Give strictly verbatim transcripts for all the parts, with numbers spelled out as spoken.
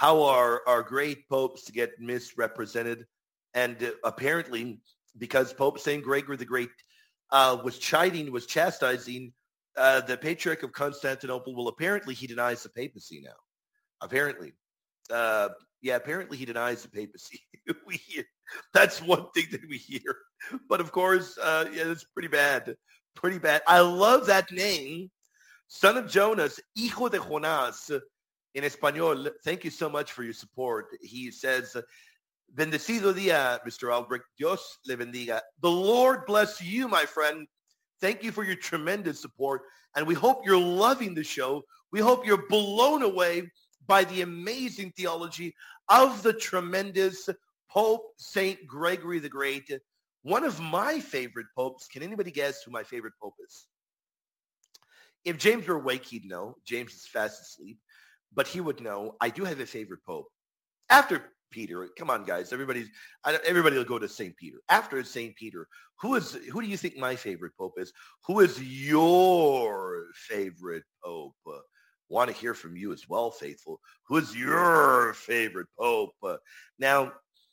how our, our great popes get misrepresented. And uh, apparently, because Pope Saint Gregory the Great uh, was chiding, was chastising uh, the Patriarch of Constantinople, well, apparently he denies the papacy now. Apparently. Uh, yeah, apparently he denies the papacy. we hear, that's one thing that we hear. But of course, uh, yeah, it's pretty bad. Pretty bad. I love that name. Son of Jonas, hijo de Jonás, in Espanol. Thank you so much for your support. He says, bendecido día, Mister Albrecht. Dios le bendiga. The Lord bless you, my friend. Thank you for your tremendous support. And we hope you're loving the show. We hope you're blown away by the amazing theology of the tremendous Pope Saint Gregory the Great. One of my favorite popes. Can anybody guess who my favorite pope is? If James were awake, he'd know. James is fast asleep. But he would know. I do have a favorite pope. After Peter, come on, guys. Everybody's, everybody will go to Saint Peter. After Saint Peter, who is? Who do you think my favorite pope is? Who is your favorite pope? Uh, want to hear from you as well, faithful. Who is your favorite pope? Uh, now,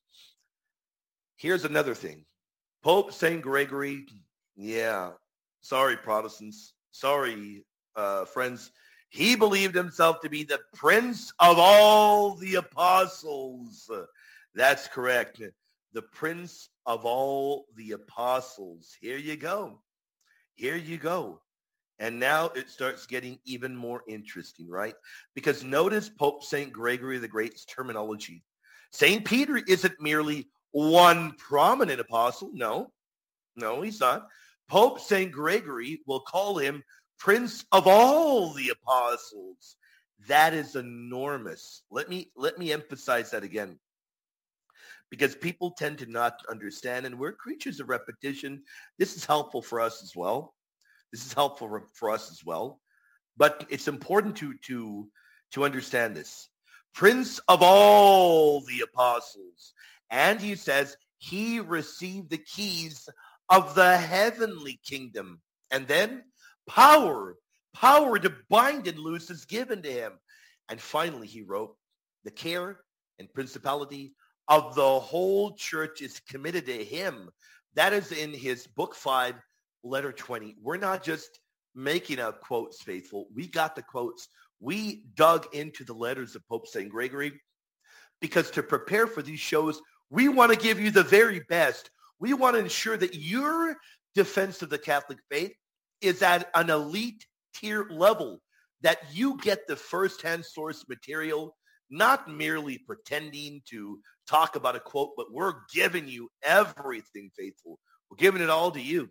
here's another thing. Pope Saint Gregory, yeah. Sorry, Protestants. Sorry, uh, friends. He believed himself to be the prince of all the apostles. That's correct. The prince of all the apostles. Here you go. Here you go. And now it starts getting even more interesting, right? Because notice Pope Saint Gregory the Great's terminology. Saint Peter isn't merely one prominent apostle. No, no, he's not. Pope Saint Gregory will call him Prince of all the apostles. That is enormous. Let me let me emphasize that again. Because people tend to not understand, and we're creatures of repetition. This is helpful for us as well. This is helpful for us as well. But it's important to, to, to understand this. Prince of all the apostles. And he says he received the keys of the heavenly kingdom. And then power, power to bind and loose is given to him. And finally, he wrote, the care and principality of the whole church is committed to him. That is in his book five, letter twenty. We're not just making up quotes, faithful. We got the quotes. We dug into the letters of Pope Saint Gregory because to prepare for these shows, we want to give you the very best. We want to ensure that your defense of the Catholic faith is at an elite tier level, that you get the first-hand source material, not merely pretending to talk about a quote, but we're giving you everything, faithful. We're giving it all to you.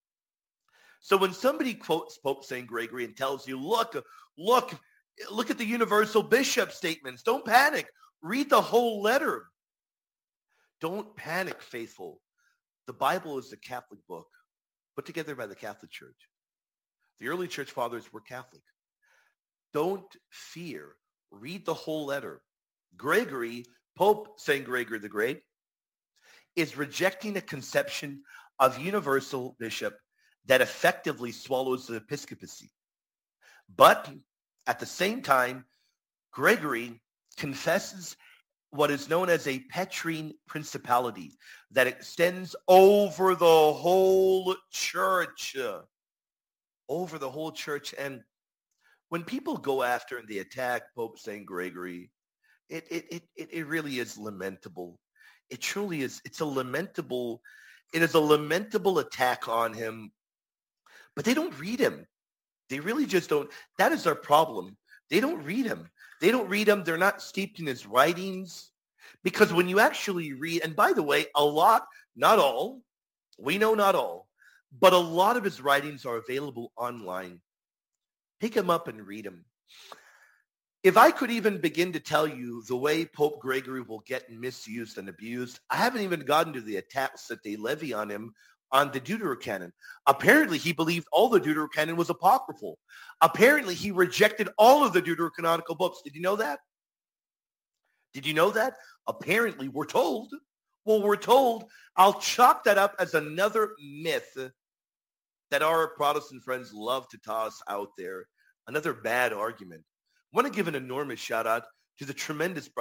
So when somebody quotes Pope Saint Gregory and tells you, look, look, look at the universal bishop statements. Don't panic. Read the whole letter. Don't panic, faithful. The Bible is a Catholic book put together by the Catholic Church. The early church fathers were Catholic. Don't fear. Read the whole letter. Gregory, Pope Saint Gregory the Great, is rejecting a conception of universal bishop that effectively swallows the episcopacy. But at the same time, Gregory confesses what is known as a Petrine principality that extends over the whole church. Over the whole church. And when people go after and they attack Pope Saint Gregory, it, it, it, it really is lamentable. It truly is. It's a lamentable, it is a lamentable attack on him. But they don't read him. They really just don't. That is our problem. They don't read him. They don't read him. They're not steeped in his writings. Because when you actually read, and by the way, a lot, not all, we know not all, but a lot of his writings are available online. Pick him up and read him. If I could even begin to tell you the way Pope Gregory will get misused and abused, I haven't even gotten to the attacks that they levy on him on the Deuterocanon. Apparently, he believed all the Deuterocanon was apocryphal. Apparently, he rejected all of the Deuterocanonical books. Did you know that? Did you know that? Apparently, we're told. Well, we're told. I'll chalk that up as another myth that our Protestant friends love to toss out there. Another bad argument. I want to give an enormous shout out to the tremendous